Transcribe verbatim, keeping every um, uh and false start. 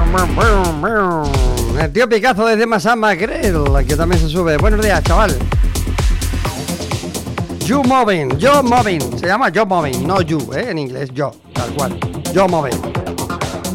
El tío Picazo desde Masama Grel, que también se sube. Buenos días, chaval. You Moving, Yo Moving. Se llama Yo Moving, no You, ¿eh? En inglés, yo, tal cual. Yo Moving.